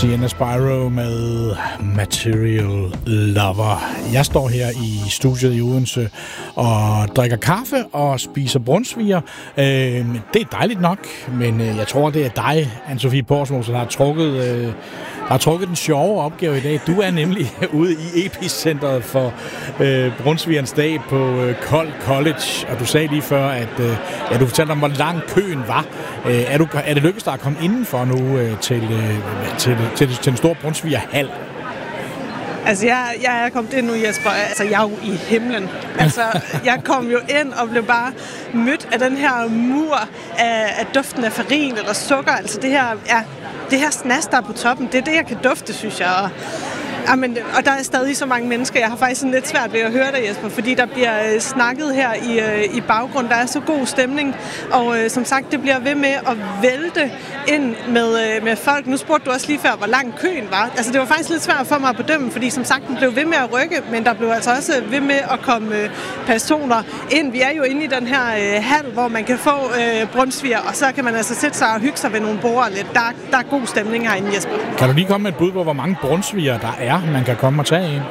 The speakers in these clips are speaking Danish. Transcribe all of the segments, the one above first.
Sienna Spyro med Material Lover. Jeg står her i studiet i Odense og drikker kaffe og spiser brunsviger. Det er dejligt nok, men jeg tror, det er dig, Anne-Sophie Porsmose, der har trukket den sjove opgave i dag. Du er nemlig ude i epicentret for Brunsvigernes dag på Kold College, og du sagde lige før, at du fortalte om, hvor lang køen var. Er det lykkedes dig at komme indenfor nu til den store Brunsvigerhal? Altså, jeg er kommet ind nu, Jesper. Altså, jeg er jo i himlen. Altså, jeg kom jo ind og blev bare mødt af den her mur af duften af farin eller sukker. Altså, det her snas, der er på toppen, det er det, jeg kan dufte, synes jeg. Og der er stadig så mange mennesker. Jeg har faktisk sådan lidt svært ved at høre dig, Jesper, fordi der bliver snakket her i baggrund. Der er så god stemning, og som sagt, det bliver ved med at vælte ind med folk. Nu spurgte du også lige før, hvor lang køen var. Altså, det var faktisk lidt svært for mig at bedømme, fordi som sagt, den blev ved med at rykke, men der blev altså også ved med at komme personer ind. Vi er jo inde i den her hal, hvor man kan få brunsviger, og så kan man altså sætte sig og hygge sig ved nogle borde lidt. Der er god stemning herinde, Jesper. Kan du lige komme med et bud på, hvor mange brunsviger der er, man kan komme og tage en?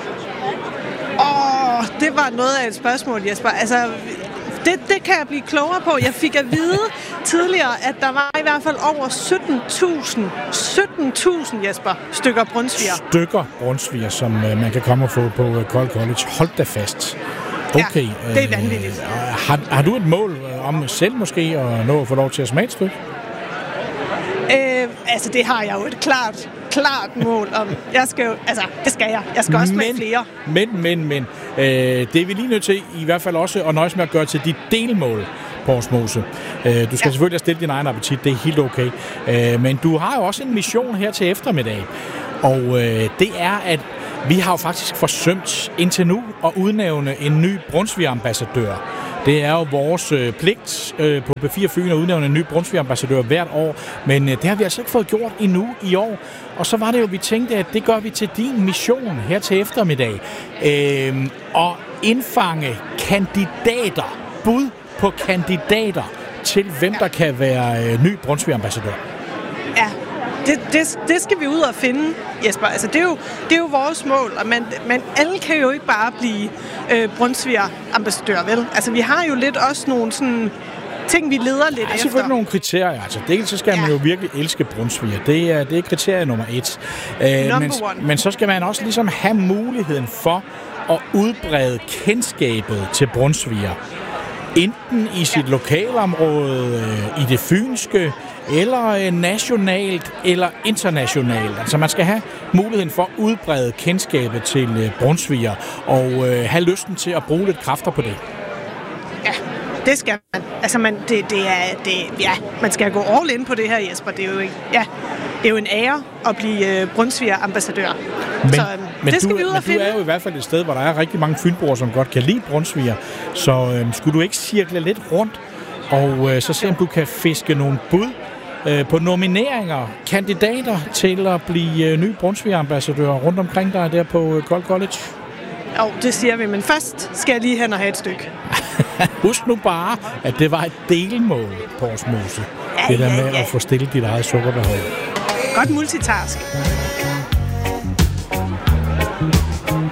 Det var noget af et spørgsmål, Jesper. Altså, det kan jeg blive klogere på. Jeg fik at vide tidligere, at der var i hvert fald over 17.000, Jesper, stykker brunsviger. Stykker brunsviger, som man kan komme og få på Kold College. Hold da fast. Okay. Ja, det er vanvittigt. Har du et mål om selv måske at nå at få lov til at smage et stykke? Altså, det har jeg jo et klart mål om. Det skal jeg. Jeg skal også smage flere. Men. Det er vi lige nødt til i hvert fald også at nøjes med at gøre til dit delmål, Porsmose. Du skal selvfølgelig stille din egen appetit, det er helt okay. Men du har jo også en mission her til eftermiddag. Og det er, at vi har jo faktisk forsømt indtil nu at udnævne en ny brunsvigerambassadør. Det er jo vores pligt på B4 Fyn at udnævne en ny brunsvigerambassadør hvert år, men det har vi altså ikke fået gjort endnu i år. Og så var det jo, vi tænkte, at det gør vi til din mission her til eftermiddag. Og indfange kandidater, bud på kandidater til hvem der kan være ny brunsvigerambassadør. Ja. Det skal vi ud og finde, Jesper. Altså, det er jo vores mål, og men alle kan jo ikke bare blive brunsvigerambassadør, vel? Altså, vi har jo lidt også nogle sådan ting, vi leder lidt efter. Der er selvfølgelig nogle kriterier. Altså, dels så skal man jo virkelig elske brunsviger. Det er kriterie nummer 1. Men så skal man også ligesom have muligheden for at udbrede kendskabet til brunsviger. Enten i sit lokalområde, i det fynske, eller nationalt, eller internationalt. Altså man skal have muligheden for at udbrede kendskabet til brunsviger, og have lysten til at bruge lidt kræfter på det. Ja, det skal man. Altså man skal gå all in på det her, Jesper. Det er jo en ære at blive brunsvigerambassadør. Men du er jo i hvert fald et sted, hvor der er rigtig mange fynboer, som godt kan lide brunsviger. Så skulle du ikke cirkle lidt rundt, og så se om du kan fiske nogle bud på nomineringer, kandidater til at blive ny brunsvigerambassadør rundt omkring dig der på Kold College? Jo, det siger vi, men først skal jeg lige hen og have et stykke. Husk nu bare, at det var et delmål, Porsmose. Det der med at få stillet dit eget sukkerbehov. Godt multitask.